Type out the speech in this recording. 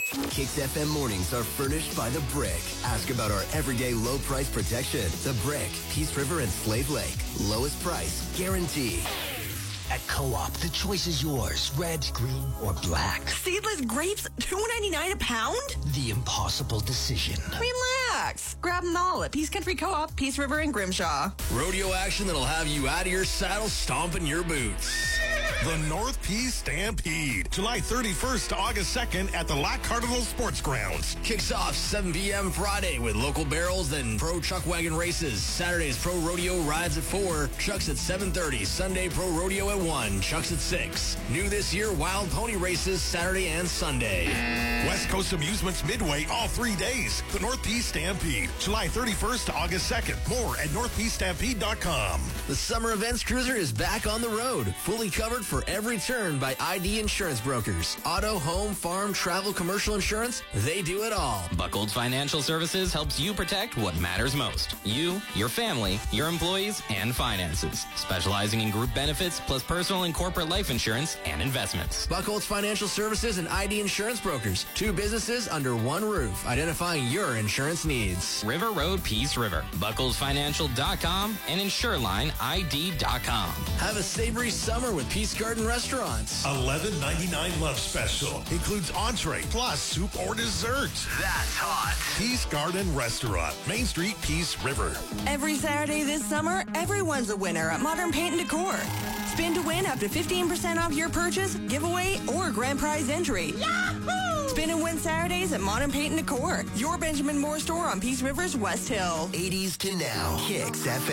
Kicks FM mornings are furnished by The Brick. Ask about our everyday low price protection. The Brick, Peace River and Slave Lake. Lowest price guaranteed. At Co-op, the choice is yours. Red, green, or black. Seedless grapes, $2.99 a pound? The impossible decision. Relax. Grab them all at Peace Country Co-op, Peace River, and Grimshaw. Rodeo action that'll have you out of your saddle stomping your boots. The North Peace Stampede, July 31st to August 2nd at the Lac Cardinal Sports Grounds. Kicks off 7 p.m. Friday with local barrels and pro chuck wagon races. Saturday's pro rodeo rides at 4, chucks at 7:30. Sunday pro rodeo at 1, chucks at 6. New this year, wild pony races Saturday and Sunday. West Coast Amusements Midway all 3 days. The North Peace Stampede, July 31st to August 2nd. More at northpeacestampede.com. The Summer Events Cruiser is back on the road, fully covered for every turn by ID Insurance Brokers. Auto, home, farm, travel, commercial insurance, they do it all. Buckles Financial Services helps you protect what matters most. You, your family, your employees, and finances. Specializing in group benefits plus personal and corporate life insurance and investments. Buckholz Financial Services and ID Insurance Brokers. 2 businesses under one roof, identifying your insurance needs. River Road Peace River. BucklesFinancial.com and InsureLineID.com. Have a savory summer with Peace Garden Restaurants. $11.99 Love Special includes entree plus soup or dessert. That's hot. Peace Garden Restaurant, Main Street, Peace River. Every Saturday this summer, everyone's a winner at Modern Paint and Decor. Spin to win up to 15% off your purchase, giveaway, or grand prize entry. Yahoo! Spin and win Saturdays at Modern Paint and Decor, your Benjamin Moore store on Peace River's West Hill. 80s to now. Kicks FM.